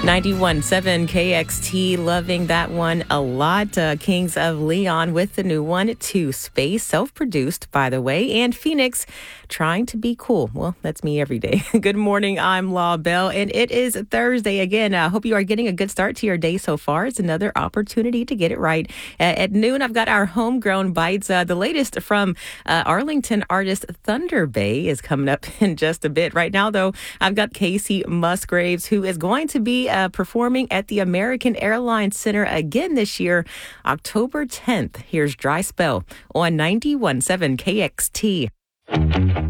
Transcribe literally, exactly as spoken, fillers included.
ninety-one point seven K X T, loving that one a lot. Uh, Kings of Leon with the new one, To Space, self-produced, by the way, and Phoenix trying to be cool. Well, that's me every day. Good morning, I'm Law Bell, and it is Thursday again. I hope you are getting a good start to your day so far. It's another opportunity to get it right. Uh, at noon, I've got our homegrown bites. Uh, the latest from uh, Arlington artist Thunder Bay is coming up in just a bit. Right now, though, I've got Casey Musgraves, who is going to be uh, performing at the American Airlines Center again this year, October tenth. Here's Dry Spell on ninety-one point seven K X T.